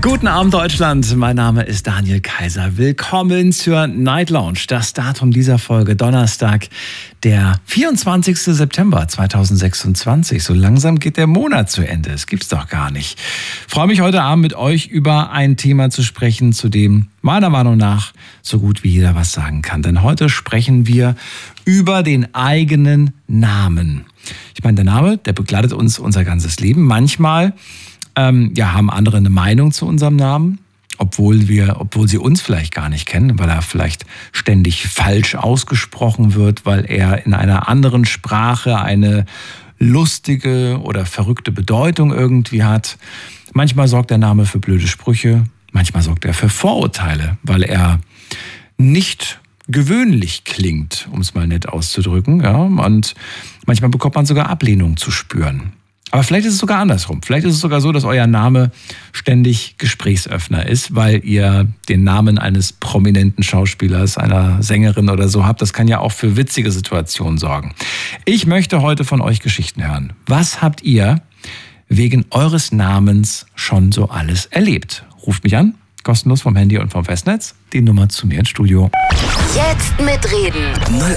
Guten Abend Deutschland, mein Name ist Daniel Kaiser. Willkommen zur Night Lounge. Das Datum dieser Folge, Donnerstag, der 24. September 2026. So langsam geht der Monat zu Ende, das gibt's doch gar nicht. Ich freue mich heute Abend mit euch über ein Thema zu sprechen, zu dem meiner Meinung nach so gut wie jeder was sagen kann. Denn heute sprechen wir über den eigenen Namen. Ich meine, der Name, der begleitet uns unser ganzes Leben. Manchmal haben andere eine Meinung zu unserem Namen, obwohl sie uns vielleicht gar nicht kennen, weil er vielleicht ständig falsch ausgesprochen wird, weil er in einer anderen Sprache eine lustige oder verrückte Bedeutung irgendwie hat. Manchmal sorgt der Name für blöde Sprüche, manchmal sorgt er für Vorurteile, weil er nicht gewöhnlich klingt, um es mal nett auszudrücken. Ja? Und manchmal bekommt man sogar Ablehnung zu spüren. Aber vielleicht ist es sogar andersrum. Vielleicht ist es sogar so, dass euer Name ständig Gesprächsöffner ist, weil ihr den Namen eines prominenten Schauspielers, einer Sängerin oder so habt. Das kann ja auch für witzige Situationen sorgen. Ich möchte heute von euch Geschichten hören. Was habt ihr wegen eures Namens schon so alles erlebt? Ruft mich an, kostenlos vom Handy und vom Festnetz. Die Nummer zu mir ins Studio. Jetzt mitreden.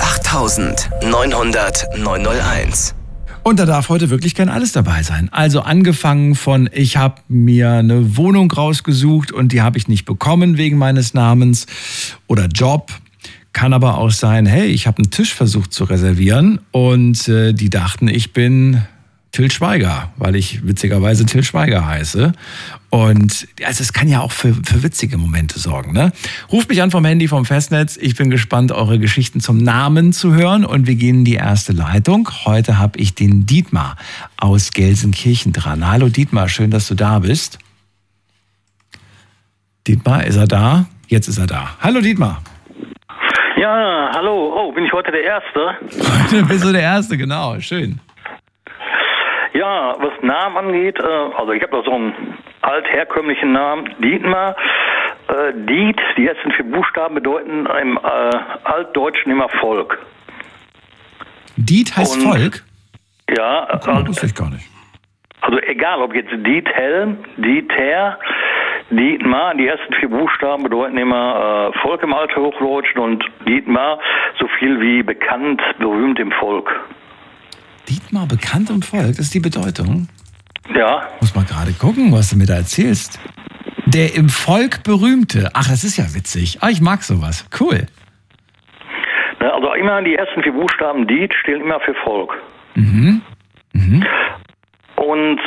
08900 901. Und da darf heute wirklich kein alles dabei sein. Also angefangen von, ich habe mir eine Wohnung rausgesucht und die habe ich nicht bekommen wegen meines Namens oder Job. Kann aber auch sein, hey, ich habe einen Tisch versucht zu reservieren und die dachten, ich bin Till Schweiger, weil ich witzigerweise Till Schweiger heiße. Und also es kann ja auch für witzige Momente sorgen. Ne? Ruft mich an vom Handy, vom Festnetz. Ich bin gespannt, eure Geschichten zum Namen zu hören. Und wir gehen in die erste Leitung. Heute habe ich den Dietmar aus Gelsenkirchen dran. Hallo Dietmar, schön, dass du da bist. Dietmar, ist er da? Jetzt ist er da. Hallo Dietmar. Ja, hallo. Oh, bin ich heute der Erste? Heute bist du der Erste, genau. Schön. Ja, was Namen angeht, also ich habe da so einen altherkömmlichen Namen, Dietmar. Diet, die ersten 4 Buchstaben bedeuten im Altdeutschen immer Volk. Diet heißt Volk? Ja. Das wusste ich gar nicht. Also egal, ob jetzt Diethelm, Dieter, Dietmar, die ersten 4 Buchstaben bedeuten immer Volk im Althochdeutschen und Dietmar so viel wie bekannt, berühmt im Volk. Dietmar, bekannt im Volk, das ist die Bedeutung? Ja. Muss mal gerade gucken, was du mir da erzählst. Der im Volk Berühmte. Ach, das ist ja witzig. Ich mag sowas. Cool. Also immer die ersten 4 Buchstaben Diet stehen immer für Volk. Mhm. Mhm. Und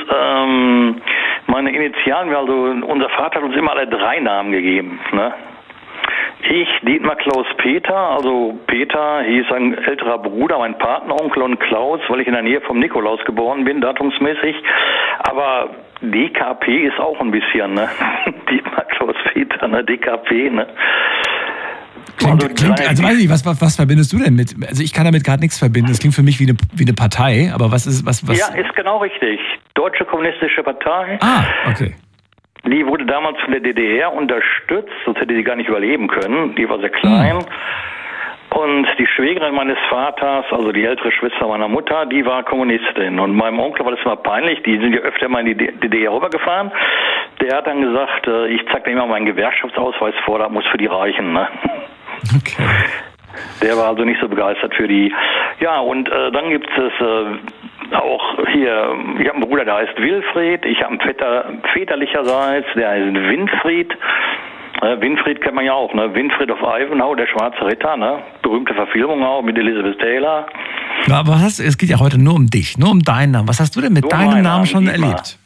meine Initialen, also unser Vater hat uns immer alle 3 Namen gegeben. Ne? Ich, Dietmar Klaus Peter, also Peter hieß ein älterer Bruder, mein Patenonkel, und Klaus, weil ich in der Nähe vom Nikolaus geboren bin, datumsmäßig. Aber DKP ist auch ein bisschen, ne? Dietmar Klaus Peter, ne? DKP, ne? Klingt, also weiß ich, was verbindest du denn mit? Also ich kann damit gerade nichts verbinden. Das klingt für mich wie eine Partei, aber was ist. Ja, ist genau richtig. Deutsche Kommunistische Partei. Ah, okay. Die wurde damals von der DDR unterstützt, sonst hätte sie gar nicht überleben können. Die war sehr klein. Und die Schwägerin meines Vaters, also die ältere Schwester meiner Mutter, die war Kommunistin. Und meinem Onkel war das immer peinlich, die sind ja öfter mal in die DDR rübergefahren. Der hat dann gesagt, ich zeig dir immer meinen Gewerkschaftsausweis vor, das muss für die Reichen. Ne? Okay. Der war also nicht so begeistert für die. Ja, und dann gibt es auch hier, ich habe einen Bruder, der heißt Wilfried, ich habe einen Vetter väterlicherseits, der heißt Winfried. Winfried kennt man ja auch, ne? Winfried of Ivanhoe, der schwarze Ritter, ne? Berühmte Verfilmung auch mit Elizabeth Taylor. Ja, aber es geht ja heute nur um dich, nur um deinen Namen. Was hast du denn mit deinem Namen schon erlebt?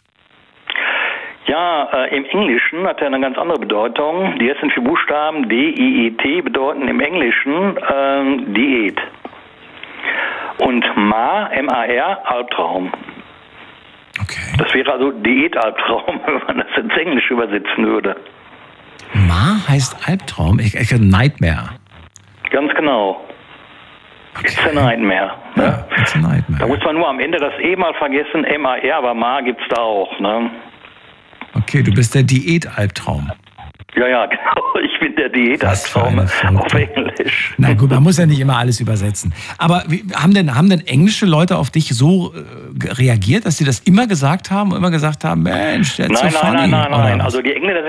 Ja, im Englischen hat er eine ganz andere Bedeutung. Die ersten 4 Buchstaben D-I-E-T bedeuten im Englischen Diät. Und M-A-R, Albtraum. Okay. Das wäre also Diät-Albtraum, wenn man das ins Englische übersetzen würde. Ma heißt Albtraum? Ich Nightmare. Ganz genau. Okay. It's a Nightmare. Ne? Ja, it's a Nightmare. Da muss man nur am Ende das E mal vergessen, M-A-R, aber Ma gibt's da auch. Ne? Okay, du bist der Diät-Albtraum. Ja, genau. Ich Ich bin der Diätatraum auf Englisch. Na gut, man muss ja nicht immer alles übersetzen. Aber haben denn englische Leute auf dich so reagiert, dass sie das immer gesagt haben Mensch, der ist so funny? Nein. Also die Engländer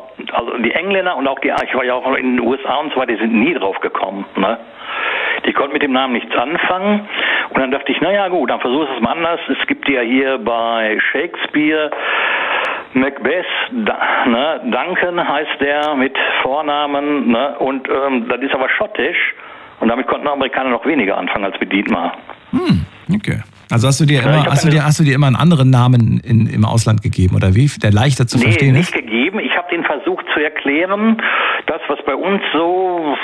und auch ich war ja auch in den USA und so weiter, die sind nie drauf gekommen. Ne? Die konnten mit dem Namen nichts anfangen. Und dann dachte ich, naja gut, dann versuche ich es mal anders. Es gibt ja hier bei Shakespeare Macbeth, Duncan heißt der mit Vornamen, ne? Und das ist aber schottisch. Und damit konnten Amerikaner noch weniger anfangen als mit Dietmar. Okay. Also hast du dir immer einen anderen Namen im Ausland gegeben, oder wie? Der leichter zu verstehen ist? Nee, nicht gegeben. Ich habe den versucht zu erklären, das, was bei uns so,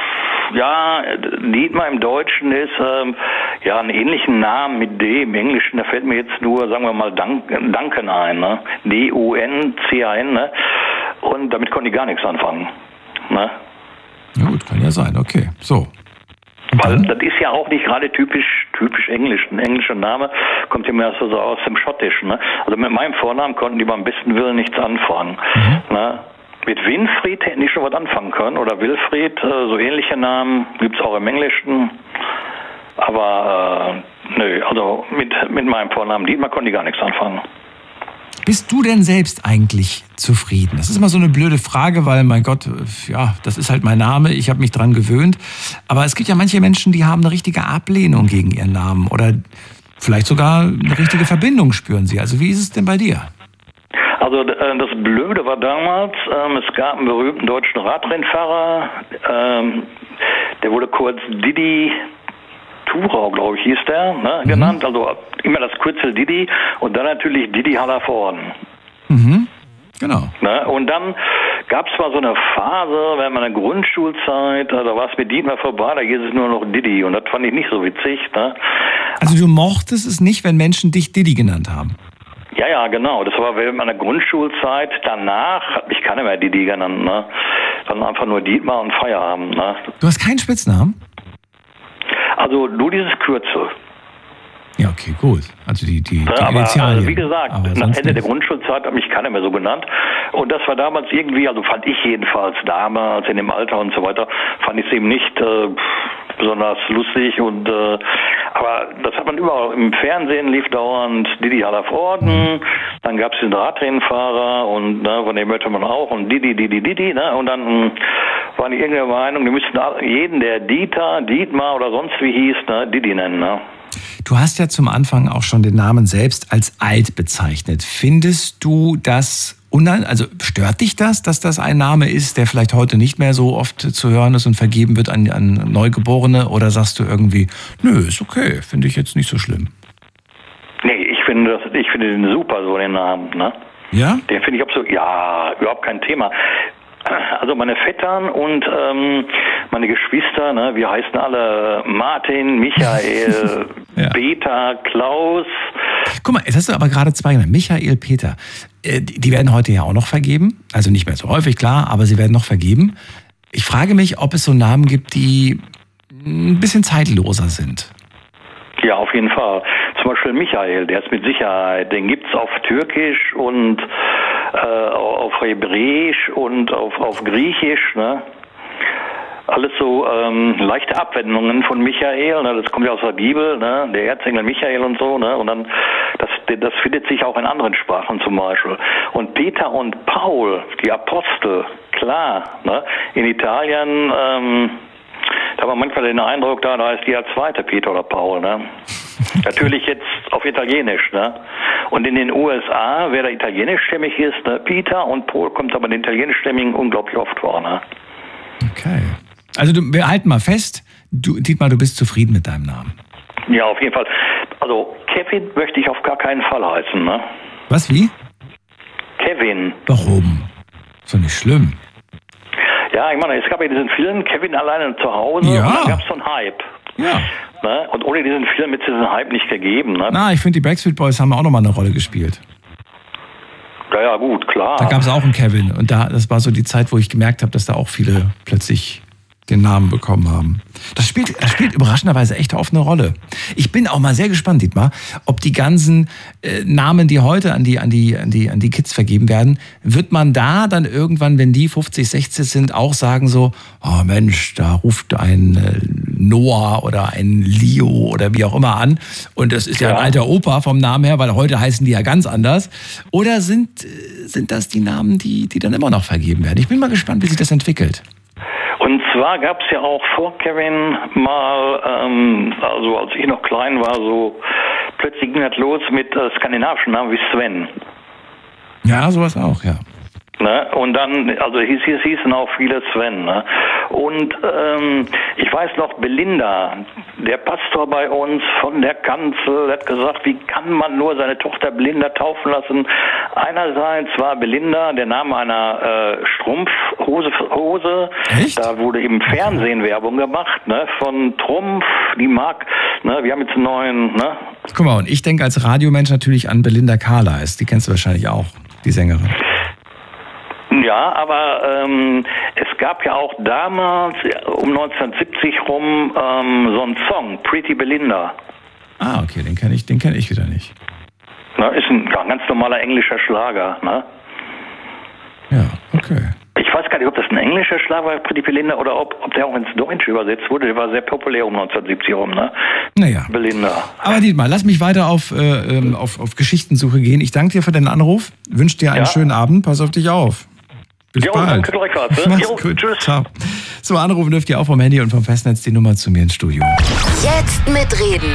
Dietmar im Deutschen ist, einen ähnlichen Namen mit D im Englischen, da fällt mir jetzt nur, sagen wir mal, Duncan ein, ne? D-U-N-C-A-N, ne? Und damit konnte ich gar nichts anfangen, ne? Ja gut, kann ja sein, okay. So. Weil das ist ja auch nicht gerade typisch Englisch. Ein englischer Name kommt ja mehr so aus dem Schottischen. Ne? Also mit meinem Vornamen konnten die beim besten Willen nichts anfangen. Ne? Mit Winfried hätten die schon was anfangen können. Oder Wilfried, so ähnliche Namen gibt es auch im Englischen. Aber also mit meinem Vornamen Dietmar konnten die gar nichts anfangen. Bist du denn selbst eigentlich zufrieden? Das ist immer so eine blöde Frage, weil, mein Gott, das ist halt mein Name, ich habe mich dran gewöhnt. Aber es gibt ja manche Menschen, die haben eine richtige Ablehnung gegen ihren Namen oder vielleicht sogar eine richtige Verbindung spüren sie. Also wie ist es denn bei dir? Also das Blöde war damals, es gab einen berühmten deutschen Radrennfahrer, der wurde kurz Didi Thurau, glaube ich, hieß der, ne, genannt. Also immer das Kürzel Didi und dann natürlich Didi Hallervorden. Genau. Ne, und dann gab es mal so eine Phase während meiner Grundschulzeit, da war es mit Dietmar vorbei, da hieß es nur noch Didi und das fand ich nicht so witzig. Ne? Also du mochtest es nicht, wenn Menschen dich Didi genannt haben? Ja, genau. Das war während meiner Grundschulzeit. Danach hat mich keiner mehr Didi genannt. Ne? Dann einfach nur Dietmar und Feierabend. Ne? Du hast keinen Spitznamen? Also nur dieses Kürzel. Ja, okay, gut. Also die Initialien. Also wie gesagt, nach Ende der Grundschulzeit hat mich keiner mehr so genannt. Und das war damals irgendwie, also fand ich jedenfalls damals in dem Alter und so weiter, fand ich es eben nicht besonders lustig. Und aber das hat man überall. Im Fernsehen lief dauernd Didi Hallervorden, dann gab es den Radrennfahrer und von dem hörte man auch und Didi, ne? Und dann waren die irgendeiner Meinung, die müssten jeden, der Dietmar oder sonst wie hieß, ne, Didi nennen, ne? Du hast ja zum Anfang auch schon den Namen selbst als alt bezeichnet. Findest du das also stört dich das, dass das ein Name ist, der vielleicht heute nicht mehr so oft zu hören ist und vergeben wird an Neugeborene? Oder sagst du irgendwie, nö, ist okay, finde ich jetzt nicht so schlimm? Nee, ich finde den super, so den Namen, ne? Ja? Den finde ich überhaupt kein Thema. Also meine Vettern und meine Geschwister, ne, wir heißen alle Martin, Michael, Peter, Klaus. Guck mal, jetzt hast du aber gerade zwei genannt. Michael, Peter. Die werden heute ja auch noch vergeben. Also nicht mehr so häufig, klar, aber sie werden noch vergeben. Ich frage mich, ob es so Namen gibt, die ein bisschen zeitloser sind. Ja, auf jeden Fall. Zum Beispiel Michael, der ist mit Sicherheit, den gibt's auf Türkisch und auf Hebräisch und auf Griechisch, ne? Alles so leichte Abwendungen von Michael, ne? Das kommt ja aus der Bibel, ne? Der Erzengel Michael und so, ne? Und dann das findet sich auch in anderen Sprachen zum Beispiel. Und Peter und Paul, die Apostel, klar, ne? In Italien da hat man manchmal den Eindruck, da ist der zweite Peter oder Paul, ne? Natürlich jetzt auf Italienisch, ne? Und in den USA, wer da italienischstämmig ist, ne? Peter und Paul kommt aber den italienischstämmigen unglaublich oft vor, ne? Okay. Also wir halten mal fest, Dietmar, du bist zufrieden mit deinem Namen. Ja, auf jeden Fall. Also Kevin möchte ich auf gar keinen Fall heißen, ne? Was, wie? Kevin. Warum? Ist doch nicht schlimm. Ja, ich meine, es gab ja diesen Film Kevin alleine zu Hause und dann gab es so einen Hype. Ja. Ne? Und ohne diesen Film hätte es diesen Hype nicht gegeben. Ne? Na, ich finde, die Backstreet Boys haben auch nochmal eine Rolle gespielt. Ja, gut, klar. Da gab es auch einen Kevin und das war so die Zeit, wo ich gemerkt habe, dass da auch viele plötzlich den Namen bekommen haben. Das spielt überraschenderweise echt oft eine Rolle. Ich bin auch mal sehr gespannt, Dietmar, ob die ganzen Namen, die heute an die Kids vergeben werden, wird man da dann irgendwann, wenn die 50, 60 sind, auch sagen so, oh Mensch, da ruft ein Noah oder ein Leo oder wie auch immer an und das ist ja ein alter Opa vom Namen her, weil heute heißen die ja ganz anders. Oder sind das die Namen, die dann immer noch vergeben werden? Ich bin mal gespannt, wie sich das entwickelt. Und zwar gab es ja auch vor Kevin mal, also als ich noch klein war, so plötzlich ging das los mit skandinavischen Namen wie Sven. Ja, sowas auch, ja. Ne? Und dann, also hießen auch viele Sven. Ne? Und ich weiß noch, Belinda, der Pastor bei uns von der Kanzel, hat gesagt, wie kann man nur seine Tochter Belinda taufen lassen? Einerseits war Belinda der Name einer Strumpfhose. Echt? Da wurde im Fernsehen Werbung gemacht, ne? Von Trumpf, die Mark, ne? Wir haben jetzt einen neuen, ne? Guck mal, und ich denke als Radiomensch natürlich an Belinda Carlisle. Die kennst du wahrscheinlich auch, die Sängerin. Ja, aber es gab ja auch damals, um 1970 rum, so einen Song, Pretty Belinda. Ah, okay, den kenn ich wieder nicht. Na, ist ein ganz normaler englischer Schlager, ne? Ja, okay. Ich weiß gar nicht, ob das ein englischer Schlager war, Pretty Belinda, oder ob der auch ins Deutsche übersetzt wurde. Der war sehr populär um 1970 rum, ne? Naja. Belinda. Aber Dietmar, lass mich weiter auf Geschichtensuche gehen. Ich danke dir für den Anruf, wünsche dir einen schönen Abend, pass auf dich auf. Bis bald. Danke gleichfalls. Mach's gut. Tschüss. Ciao. So, anrufen dürft ihr auch vom Handy und vom Festnetz die Nummer zu mir ins Studio. Jetzt mitreden.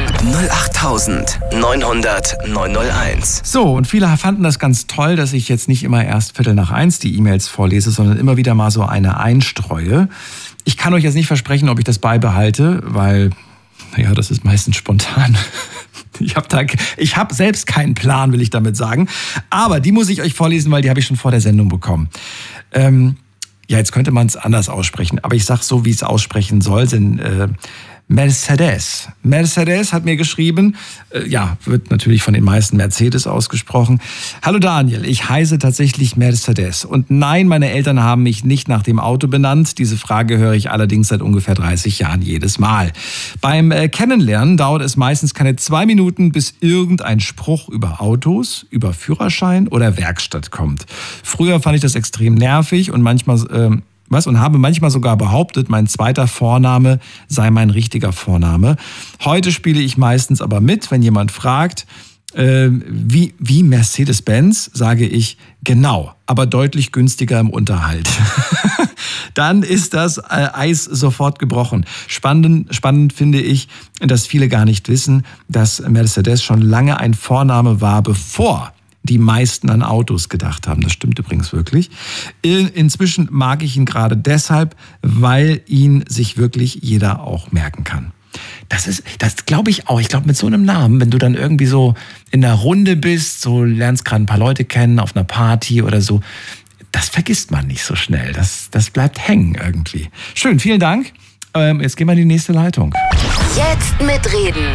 08900 901. So, und viele fanden das ganz toll, dass ich jetzt nicht immer erst 1:45 die E-Mails vorlese, sondern immer wieder mal so eine einstreue. Ich kann euch jetzt nicht versprechen, ob ich das beibehalte, weil, naja, das ist meistens spontan. Ich habe selbst keinen Plan, will ich damit sagen. Aber die muss ich euch vorlesen, weil die habe ich schon vor der Sendung bekommen. Ja, jetzt könnte man es anders aussprechen, aber ich sage so, wie es aussprechen soll, sind Mercedes. Mercedes hat mir geschrieben, wird natürlich von den meisten Mercedes ausgesprochen. Hallo Daniel, ich heiße tatsächlich Mercedes. Und nein, meine Eltern haben mich nicht nach dem Auto benannt. Diese Frage höre ich allerdings seit ungefähr 30 Jahren jedes Mal. Beim Kennenlernen dauert es meistens keine 2 Minuten, bis irgendein Spruch über Autos, über Führerschein oder Werkstatt kommt. Früher fand ich das extrem nervig und habe manchmal sogar behauptet, mein zweiter Vorname sei mein richtiger Vorname. Heute spiele ich meistens aber mit, wenn jemand fragt, wie Mercedes-Benz, sage ich genau, aber deutlich günstiger im Unterhalt. Dann ist das Eis sofort gebrochen. Spannend finde ich, dass viele gar nicht wissen, dass Mercedes schon lange ein Vorname war, bevor die meisten an Autos gedacht haben. Das stimmt übrigens wirklich. Inzwischen mag ich ihn gerade deshalb, weil ihn sich wirklich jeder auch merken kann. Das glaube ich auch. Ich glaube, mit so einem Namen, wenn du dann irgendwie so in einer Runde bist, so lernst gerade ein paar Leute kennen auf einer Party oder so, das vergisst man nicht so schnell. Das bleibt hängen irgendwie. Schön, vielen Dank. Jetzt gehen wir in die nächste Leitung. Jetzt mitreden.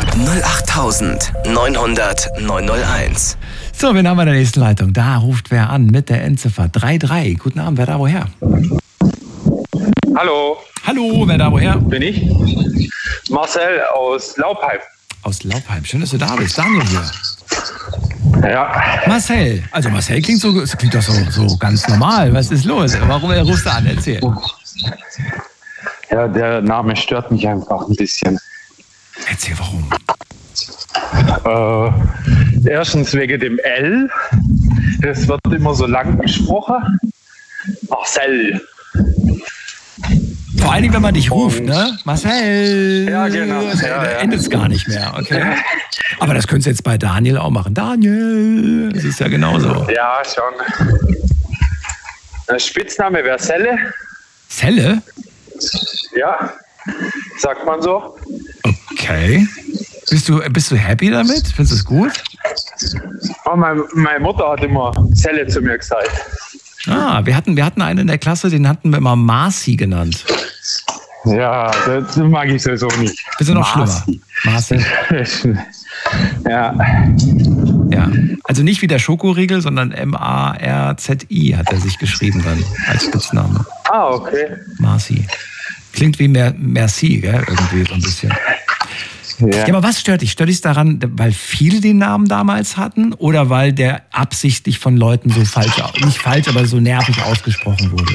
08900 901. So, wen haben wir in der nächsten Leitung? Da ruft wer an mit der Endziffer 33. Guten Abend, wer da woher? Hallo. Hallo, wer da woher? Bin ich? Marcel aus Laubheim. Aus Laubheim, schön, dass du da bist. Daniel hier. Ja. Marcel, klingt doch so ganz normal. Was ist los? Warum rufst du an? Erzähl. Ja, der Name stört mich einfach ein bisschen. Erzähl, warum? Erstens wegen dem L. Es wird immer so lang gesprochen. Marcel. Vor allen Dingen, wenn man dich ruft, ne? Marcel. Ja, genau. Da endet es gar nicht mehr, okay? Aber das könntest du jetzt bei Daniel auch machen. Daniel, das ist ja genauso. Ja, schon. Spitzname wäre Selle. Selle? Ja, sagt man so. Okay. Bist du happy damit? Findest du es gut? Oh, meine Mutter hat immer Selle zu mir gesagt. Ah, wir hatten einen in der Klasse, den hatten wir immer Marci genannt. Ja, das mag ich sowieso nicht. Bist du noch schlimmer? Marci. Ja. Ja, also nicht wie der Schokoriegel, sondern Marzi hat er sich geschrieben dann als Spitzname. Ah, okay. Marci. Klingt wie Merci, gell? Irgendwie so ein bisschen. Ja, aber was stört dich? Stört dich daran, weil viele den Namen damals hatten oder weil der absichtlich von Leuten so nicht falsch, aber so nervig ausgesprochen wurde?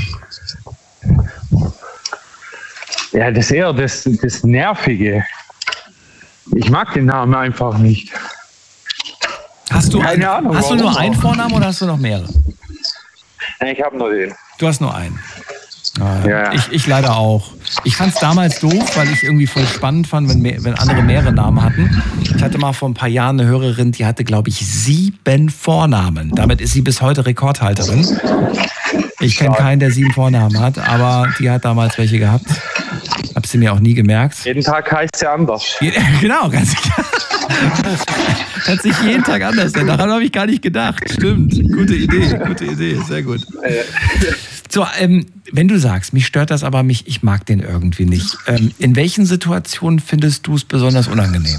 Ja, das ist eher das Nervige. Ich mag den Namen einfach nicht. Hast du Keine Ahnung, hast du warum nur einen auch. Vornamen oder hast du noch mehrere? Ich habe nur den. Du hast nur einen. Ah, Ja. Ich leider auch. Ich fand es damals doof, weil ich irgendwie voll spannend fand, wenn andere mehrere Namen hatten. Ich hatte mal vor ein paar Jahren eine Hörerin, die hatte, glaube ich, 7 Vornamen. Damit ist sie bis heute Rekordhalterin. Ich kenne keinen, der 7 Vornamen hat, aber die hat damals welche gehabt. Hab sie mir auch nie gemerkt. Jeden Tag heißt sie anders. Genau, ganz klar. Hat sich jeden Tag anders, denn daran habe ich gar nicht gedacht. Stimmt, gute Idee, sehr gut. So, wenn du sagst, mich stört das, aber ich mag den irgendwie nicht. In welchen Situationen findest du es besonders unangenehm?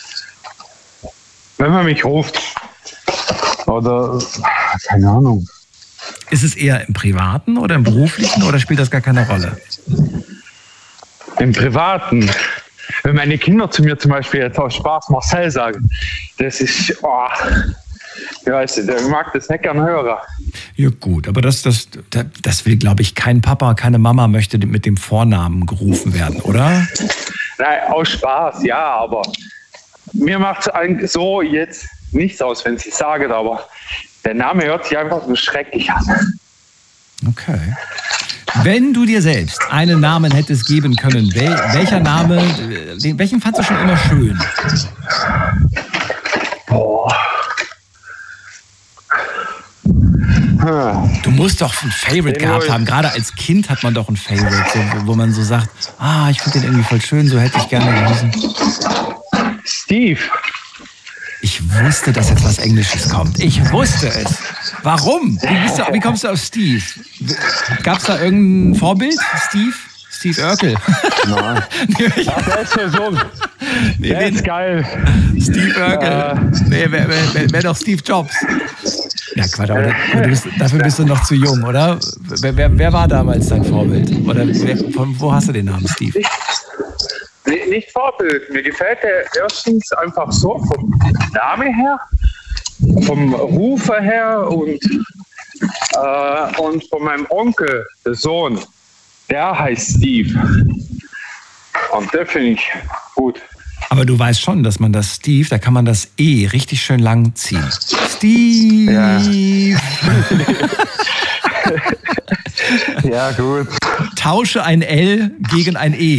Wenn man mich ruft. Oder, keine Ahnung. Ist es eher im Privaten oder im Beruflichen oder spielt das gar keine Rolle? Im Privaten. Wenn meine Kinder zu mir zum Beispiel jetzt aus Spaß Marcel sagen, das ist, ich weiß nicht, der mag das nicht gern hören. Ja gut, aber das will, glaube ich, kein Papa, keine Mama möchte mit dem Vornamen gerufen werden, oder? Nein, aus Spaß, ja, aber mir macht es so jetzt nichts aus, wenn sie sagen, aber der Name hört sich einfach so schrecklich an. Okay. Wenn du dir selbst einen Namen hättest geben können, welcher Name, welchen fandst du schon immer schön? Boah. Du musst doch ein Favorite gehabt haben. Gerade als Kind hat man doch ein Favorite, so, wo man so sagt, ich finde den irgendwie voll schön, so hätte ich gerne gelesen. Steve. Ich wusste, dass jetzt was Englisches kommt. Ich wusste es. Warum? Wie kommst du auf Steve? Gab es da irgendein Vorbild? Steve Urkel. Nein. Der ist ja so. Der ist geil. Steve Urkel. Nee, wer doch Steve Jobs. Ja, Quatsch, aber dafür bist du noch zu jung, oder? Wer war damals dein Vorbild? Oder von wo hast du den Namen Steve? Nicht Vorbild. Mir gefällt der erstens einfach so vom Namen her, vom Rufe her und von meinem Onkel, der Sohn. Der heißt Steve. Und der finde ich gut. Aber du weißt schon, dass man das Steve, da kann man das E richtig schön lang ziehen. Steve! Ja. Ja, gut. Tausche ein L gegen ein E.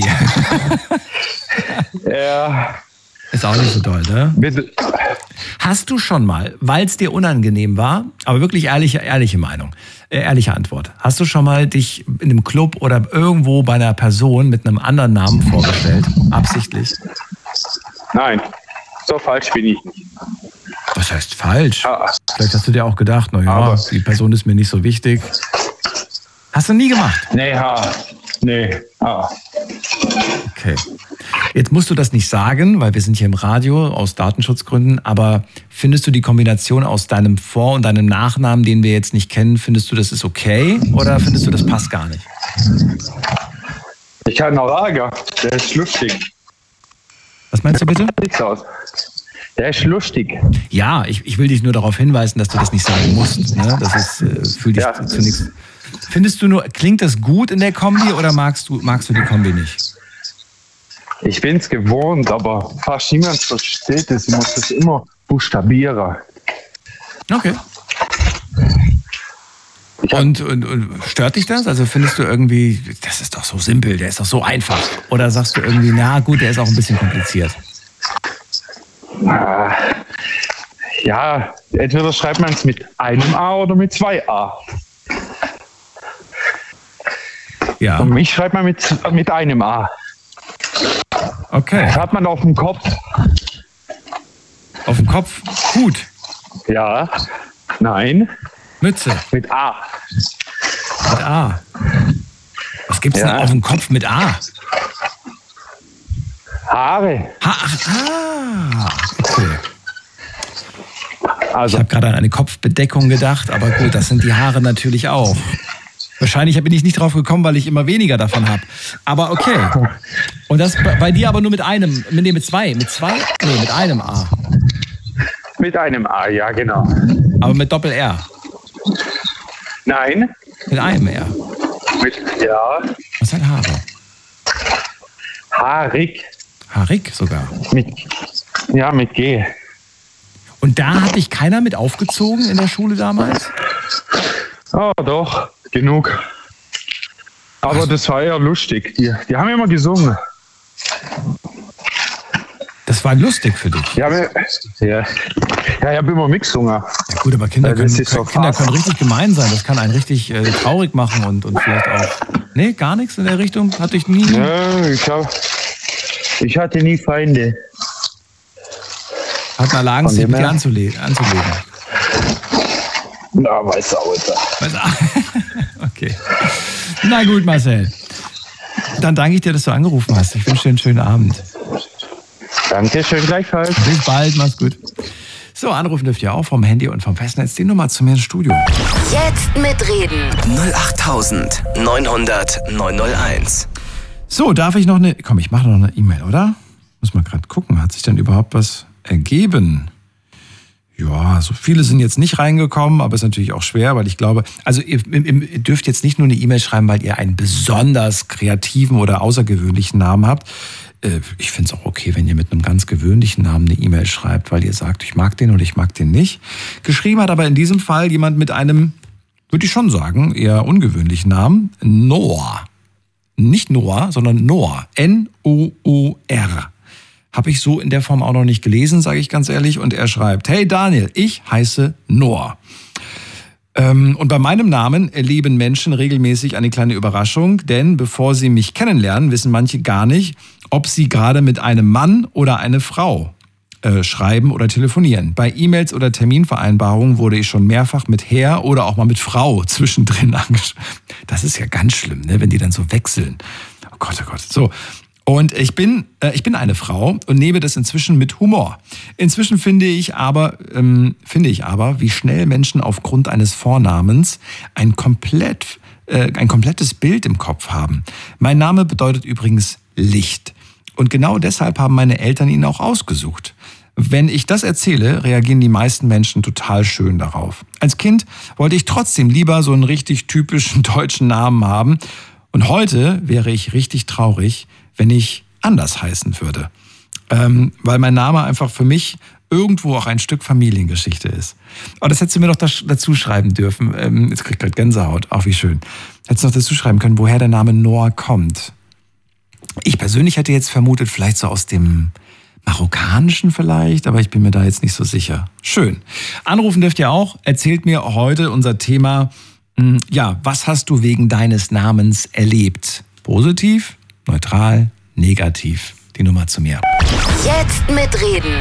Ja. Ist auch nicht so toll, ne? Bitte. Hast du schon mal, weil es dir unangenehm war, aber wirklich ehrliche Meinung, ehrliche Antwort, hast du schon mal dich in einem Club oder irgendwo bei einer Person mit einem anderen Namen vorgestellt? Absichtlich? Nein, so falsch bin ich nicht. Was heißt falsch? Ah. Vielleicht hast du dir auch gedacht, Aber die Person ist mir nicht so wichtig. Hast du nie gemacht? Nee. Okay. Jetzt musst du das nicht sagen, weil wir sind hier im Radio aus Datenschutzgründen, aber findest du die Kombination aus deinem Vor- und deinem Nachnamen, den wir jetzt nicht kennen, findest du, das ist okay oder findest du, das passt gar nicht? Ich kann Raga, der ist lustig. Was meinst du bitte? Nichts aus. Der ist lustig. Ja, ich will dich nur darauf hinweisen, dass du das nicht sagen musst. Ne? Das ist, fühl dich zu nichts. Findest du klingt das gut in der Kombi oder magst du die Kombi nicht? Ich bin es gewohnt, aber fast niemand versteht es. Ich muss das immer buchstabieren. Okay. Und stört dich das? Also findest du irgendwie, das ist doch so simpel, der ist doch so einfach. Oder sagst du irgendwie, na gut, der ist auch ein bisschen kompliziert? Ja, entweder schreibt man es mit einem A oder mit 2 A. Ja. Und mich schreibt man mit einem A. Okay. Das hat man auf dem Kopf. Auf dem Kopf Hut. Ja. Nein. Mütze. Mit A. Mit A. Was gibt's denn auf dem Kopf mit A? Haare. Okay. Ich Also, habe gerade an eine Kopfbedeckung gedacht, aber gut, das sind die Haare natürlich auch. Wahrscheinlich bin ich nicht drauf gekommen, weil ich immer weniger davon habe. Aber okay. Und das bei dir aber nur mit einem, mit zwei? Nee, mit einem A. Mit einem A, ja, genau. Aber mit Doppel-R? Nein. Mit einem R? Ja. Was hat Haare? Haarig. Haarig sogar? Mit G. Und da hat dich keiner mit aufgezogen in der Schule damals? Oh, doch, genug. Aber das war eher lustig. Die haben immer gesungen. Das war lustig für dich? Ja, ich habe immer mitgesungen. Ja gut, aber Kinder können richtig gemein sein. Das kann einen richtig traurig machen und vielleicht auch... Nee, gar nichts in der Richtung? Hatte ich nie... Ja, ich hatte nie Feinde. Hat man Angst, sich mit dir anzulegen? Na, weiß auch nicht. Okay. Na gut, Marcel. Dann danke ich dir, dass du angerufen hast. Ich wünsche dir einen schönen Abend. Danke, schön gleichfalls. Bis bald, mach's gut. So, anrufen dürft ihr auch vom Handy und vom Festnetz. Die Nummer zu mir ins Studio. Jetzt mitreden. 08900 901. So, darf ich noch eine... Komm, ich mache noch eine E-Mail, oder? Muss mal gerade gucken. Hat sich denn überhaupt was ergeben? Ja, so viele sind jetzt nicht reingekommen, aber ist natürlich auch schwer, weil ich glaube... Also ihr dürft jetzt nicht nur eine E-Mail schreiben, weil ihr einen besonders kreativen oder außergewöhnlichen Namen habt. Ich finde es auch okay, wenn ihr mit einem ganz gewöhnlichen Namen eine E-Mail schreibt, weil ihr sagt, ich mag den oder ich mag den nicht. Geschrieben hat aber in diesem Fall jemand mit einem, würde ich schon sagen, eher ungewöhnlichen Namen. Noah. Nicht Noah, sondern Noah. N-O-O-R. Habe ich so in der Form auch noch nicht gelesen, sage ich ganz ehrlich. Und er schreibt, hey Daniel, ich heiße Noah. Und bei meinem Namen erleben Menschen regelmäßig eine kleine Überraschung, denn bevor sie mich kennenlernen, wissen manche gar nicht, ob sie gerade mit einem Mann oder einer Frau schreiben oder telefonieren. Bei E-Mails oder Terminvereinbarungen wurde ich schon mehrfach mit Herr oder auch mal mit Frau zwischendrin angeschrieben. Das ist ja ganz schlimm, ne, wenn die dann so wechseln. Oh Gott, oh Gott. So. Und ich bin eine Frau und nehme das inzwischen mit Humor. Inzwischen finde ich aber, wie schnell Menschen aufgrund eines Vornamens ein komplettes Bild im Kopf haben. Mein Name bedeutet übrigens Licht. Und genau deshalb haben meine Eltern ihn auch ausgesucht. Wenn ich das erzähle, reagieren die meisten Menschen total schön darauf. Als Kind wollte ich trotzdem lieber so einen richtig typischen deutschen Namen haben. Und heute wäre ich richtig traurig, wenn ich anders heißen würde. Weil mein Name einfach für mich irgendwo auch ein Stück Familiengeschichte ist. Aber das hättest du mir doch dazu schreiben dürfen. Jetzt krieg ich gerade Gänsehaut. Ach, wie schön. Hättest du noch dazu schreiben können, woher der Name Noah kommt. Ich persönlich hätte jetzt vermutet, vielleicht so aus dem Marokkanischen vielleicht, aber ich bin mir da jetzt nicht so sicher. Schön. Anrufen dürft ihr auch. Erzählt mir heute unser Thema, was hast du wegen deines Namens erlebt? Positiv, neutral, negativ. Die Nummer zu mir. Jetzt mitreden.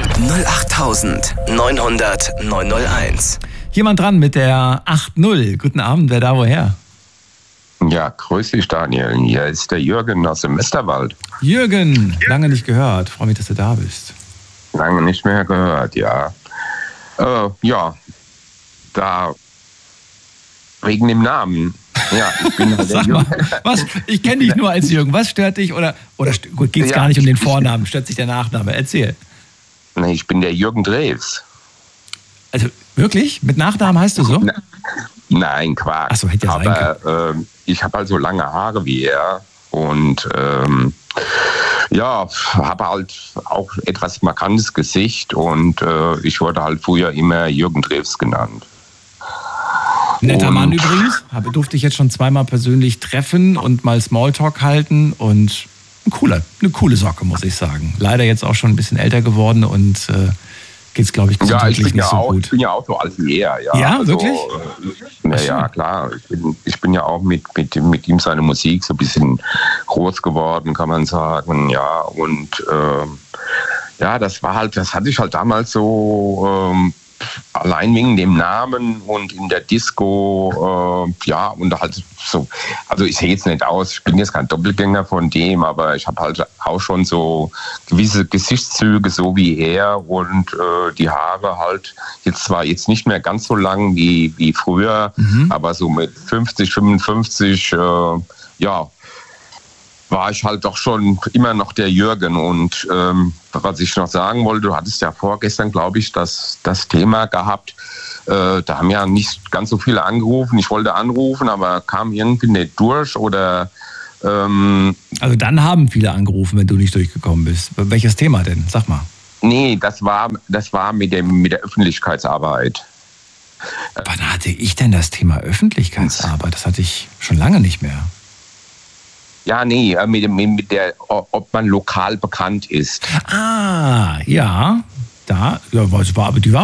08900 901. Jemand dran mit der 80. Guten Abend, wer da woher? Ja, grüß dich, Daniel. Hier ist der Jürgen aus dem Westerwald. Jürgen, lange nicht gehört. Freue mich, dass du da bist. Lange nicht mehr gehört, ja. Da wegen dem Namen. Ja, ich bin der Jürgen. Was? Ich kenne dich nur als Jürgen. Was stört dich? Oder gut, geht es gar nicht um den Vornamen? Stört sich der Nachname? Erzähl. Nee, ich bin der Jürgen Drews. Also wirklich? Mit Nachnamen heißt du so? Nein, Quark. Ach so, hätte ja sein können. Aber ich habe halt so lange Haare wie er und habe halt auch etwas markantes Gesicht und ich wurde halt früher immer Jürgen Drews genannt. Netter Mann übrigens. Durfte ich jetzt schon zweimal persönlich treffen und mal Smalltalk halten und eine coole Socke, muss ich sagen. Leider jetzt auch schon ein bisschen älter geworden und geht's, glaube ich, gesundheitlich nicht so gut. Ich bin ja auch so alt wie er. Ja, ja, also, wirklich? Ja, klar. Ich bin ja auch mit ihm seine Musik so ein bisschen groß geworden, kann man sagen. Ja, und das hatte ich halt damals so allein wegen dem Namen und in der Disco, und halt so, also ich sehe jetzt nicht aus, ich bin jetzt kein Doppelgänger von dem, aber ich habe halt auch schon so gewisse Gesichtszüge, so wie er, und die Haare halt jetzt nicht mehr ganz so lang wie früher, aber so mit 50, 55, war ich halt doch schon immer noch der Jürgen. Und was ich noch sagen wollte, du hattest ja vorgestern, glaube ich, das Thema gehabt. Da haben ja nicht ganz so viele angerufen. Ich wollte anrufen, aber kam irgendwie nicht durch. Oder also dann haben viele angerufen, wenn du nicht durchgekommen bist. Welches Thema denn? Sag mal. Nee, das war mit der Öffentlichkeitsarbeit. Wann hatte ich denn das Thema Öffentlichkeitsarbeit? Das hatte ich schon lange nicht mehr. Ja, nee, mit der, ob man lokal bekannt ist. Ah, ja, die war